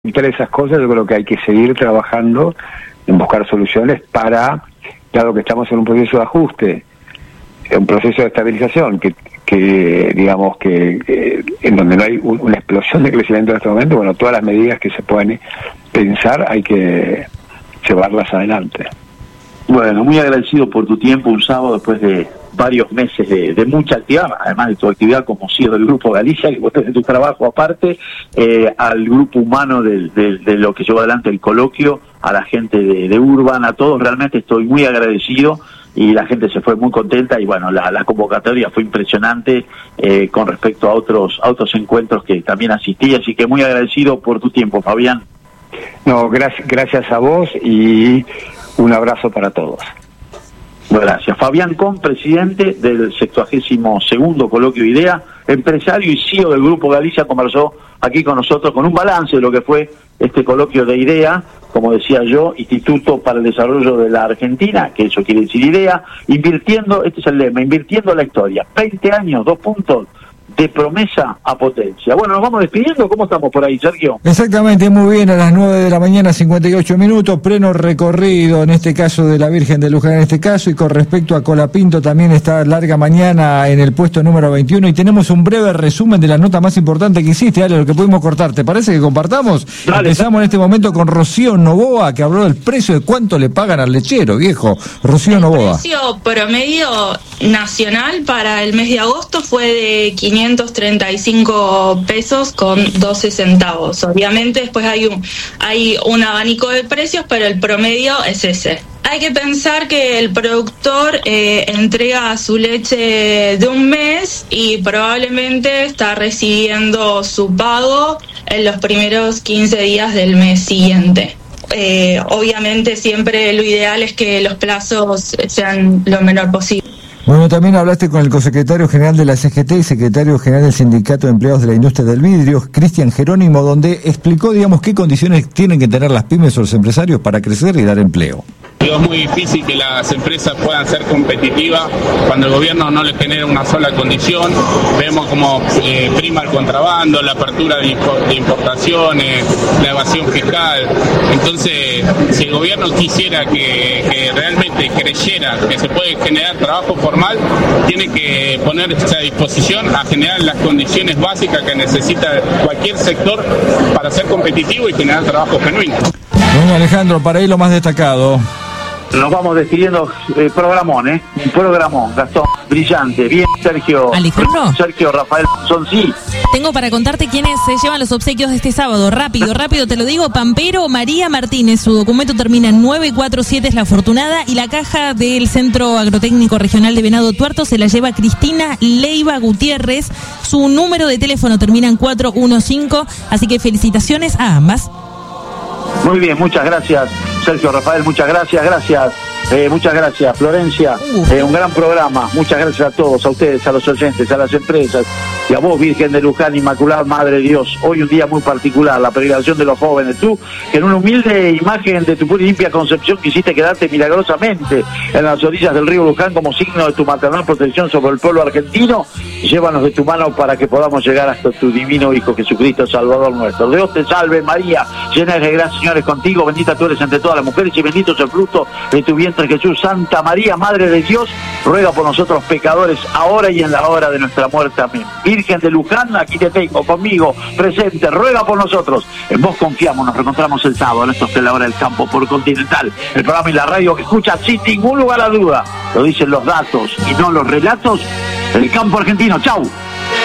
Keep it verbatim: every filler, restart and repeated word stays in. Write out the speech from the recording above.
Entre esas cosas yo creo que hay que seguir trabajando en buscar soluciones para, dado que estamos en un proceso de ajuste, un proceso de estabilización, que, que digamos que, que en donde no hay un, una explosión de crecimiento en este momento, bueno, todas las medidas que se pueden pensar hay que llevarlas adelante. Bueno, muy agradecido por tu tiempo, un sábado después de varios meses de, de mucha actividad, además de tu actividad como C E O del Grupo Galicia, que vos tenés tu trabajo aparte, eh, al grupo humano de, de, de lo que llevó adelante el coloquio, a la gente de, de Urban, a todos, realmente estoy muy agradecido y la gente se fue muy contenta y bueno, la, la convocatoria fue impresionante eh, con respecto a otros, a otros encuentros que también asistí, así que muy agradecido por tu tiempo, Fabián. No, gracias, gracias a vos y un abrazo para todos. Gracias. Fabián Con, presidente del sexagésimo segundo Coloquio IDEA, empresario y C E O del Grupo Galicia, conversó aquí con nosotros con un balance de lo que fue este coloquio de IDEA, como decía yo, Instituto para el Desarrollo de la Argentina, que eso quiere decir IDEA, invirtiendo, este es el lema, invirtiendo la historia, veinte años, dos puntos, de promesa a potencia. Bueno, nos vamos despidiendo. ¿Cómo estamos por ahí, Sergio? Exactamente, muy bien, a las nueve de la mañana, cincuenta y ocho minutos, pleno recorrido, en este caso de la Virgen de Luján, en este caso, y con respecto a Colapinto también está larga mañana en el puesto número veintiuno, y tenemos un breve resumen de la nota más importante que hiciste, Ale, lo que pudimos cortar. ¿Te parece que compartamos? Dale. Empezamos en este momento con Rocío Novoa, que habló del precio de cuánto le pagan al lechero, viejo. Rocío el Novoa. El precio promedio nacional para el mes de agosto fue de quinientos treinta y cinco pesos con doce centavos. Obviamente después hay un hay un abanico de precios, pero el promedio es ese. Hay que pensar que el productor eh, entrega su leche de un mes y probablemente está recibiendo su pago en los primeros quince días del mes siguiente. Eh, obviamente siempre lo ideal es que los plazos sean lo menor posible. Bueno, también hablaste con el consecretario general de la C G T y secretario general del Sindicato de Empleados de la Industria del Vidrio, Cristian Jerónimo, donde explicó, digamos, qué condiciones tienen que tener las pymes o los empresarios para crecer y dar empleo. Es muy difícil que las empresas puedan ser competitivas cuando el gobierno no les genera una sola condición. Vemos como eh, prima el contrabando, la apertura de, impo- de importaciones, la evasión fiscal. Entonces, si el gobierno quisiera que, que realmente creyera que se puede generar trabajo formal, tiene que ponerse a disposición a generar las condiciones básicas que necesita cualquier sector para ser competitivo y generar trabajo genuino. Bueno, Alejandro, para ahí lo más destacado. Nos vamos despidiendo, eh, programón, ¿eh? Un programón, Gastón, brillante. Bien, Sergio. Alejandro. Sergio Rafael Son, sí. Tengo para contarte quiénes se llevan los obsequios de este sábado. Rápido, rápido, te lo digo. Pampero María Martínez, su documento termina en nueve cuatro siete, es la afortunada. Y la caja del Centro Agrotécnico Regional de Venado Tuerto se la lleva Cristina Leiva Gutiérrez. Su número de teléfono termina en cuatro uno cinco, así que felicitaciones a ambas. Muy bien, muchas gracias, Sergio Rafael, muchas gracias, gracias, eh, muchas gracias, Florencia, eh, un gran programa, muchas gracias a todos, a ustedes, a los oyentes, a las empresas, y a vos, Virgen de Luján, Inmaculada Madre de Dios. Hoy un día muy particular, la peregrinación de los jóvenes. Tú, que en una humilde imagen de tu pura y limpia concepción quisiste quedarte milagrosamente en las orillas del río Luján como signo de tu maternal protección sobre el pueblo argentino, llévanos de tu mano para que podamos llegar hasta tu divino Hijo Jesucristo, Salvador nuestro. Dios te salve, María, llena eres de gracia, Señor es contigo, bendita tú eres entre todas las mujeres y bendito es el fruto de tu vientre, Jesús. Santa María, Madre de Dios, ruega por nosotros pecadores, ahora y en la hora de nuestra muerte. Amén. Virgen de Luján, aquí te tengo conmigo, presente, ruega por nosotros. En vos confiamos, nos reencontramos el sábado, en esto es la hora del campo por Continental, el programa y la radio que escucha sin ningún lugar a duda, lo dicen los datos y no los relatos del campo argentino. Chau.